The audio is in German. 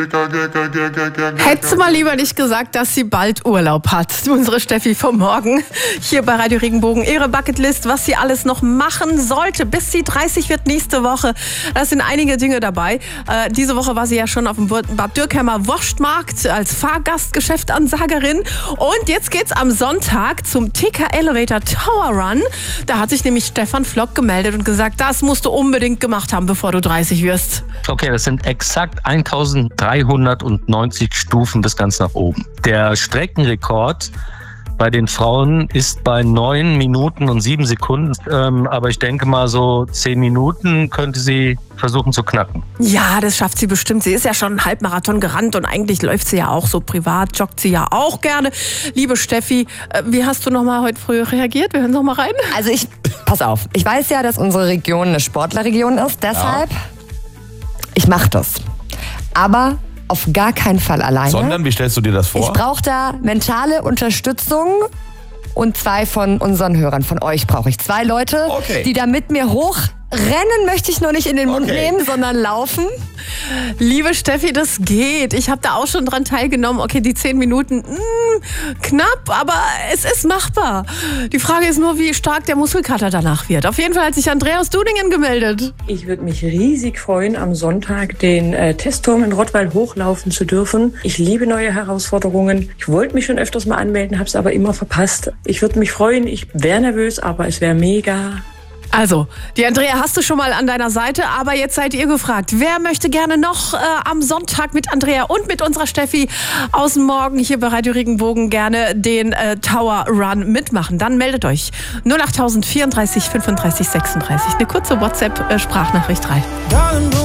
Hättest du mal lieber nicht gesagt, dass sie bald Urlaub hat. Unsere Steffi vom Morgen hier bei Radio Regenbogen. Ihre Bucketlist, was sie alles noch machen sollte, bis sie 30 wird nächste Woche. Da sind einige Dinge dabei. Diese Woche war sie ja schon auf dem Bad Dürkheimer Wurstmarkt als Fahrgastgeschäftsansagerin. Und jetzt geht's am Sonntag zum TK Elevator Tower Run. Da hat sich nämlich Stefan Flock gemeldet und gesagt, das musst du unbedingt gemacht haben, bevor du 30 wirst. Okay, das sind exakt 1390 Stufen bis ganz nach oben. Der Streckenrekord bei den Frauen ist bei 9 Minuten und 7 Sekunden. Aber ich denke mal, so 10 Minuten könnte sie versuchen zu knacken. Ja, das schafft sie bestimmt. Sie ist ja schon einen Halbmarathon gerannt und eigentlich läuft sie ja auch so privat, joggt sie ja auch gerne. Liebe Steffi, wie hast du noch mal heute früh reagiert? Wir hören noch mal rein. Also pass auf, ich weiß ja, dass unsere Region eine Sportlerregion ist, deshalb, ich mache das. Aber auf gar keinen Fall alleine. Sondern, wie stellst du dir das vor? Ich brauche da mentale Unterstützung und 2 von unseren Hörern, von euch brauche ich 2 Leute, die da mit mir hochrennen, möchte ich nur nicht in den Mund nehmen, sondern laufen. Liebe Steffi, das geht. Ich habe da auch schon dran teilgenommen. Okay, die 10 Minuten, knapp, aber es ist machbar. Die Frage ist nur, wie stark der Muskelkater danach wird. Auf jeden Fall hat sich Andrea aus Dudingen gemeldet. Ich würde mich riesig freuen, am Sonntag den Testturm in Rottweil hochlaufen zu dürfen. Ich liebe neue Herausforderungen. Ich wollte mich schon öfters mal anmelden, habe es aber immer verpasst. Ich würde mich freuen. Ich wäre nervös, aber es wäre mega. Also, die Andrea hast du schon mal an deiner Seite, aber jetzt seid ihr gefragt. Wer möchte gerne noch am Sonntag mit Andrea und mit unserer Steffi aus dem Morgen hier bei Radio Regenbogen gerne den Tower Run mitmachen? Dann meldet euch 08000 34 35 36. Eine kurze WhatsApp-Sprachnachricht rein.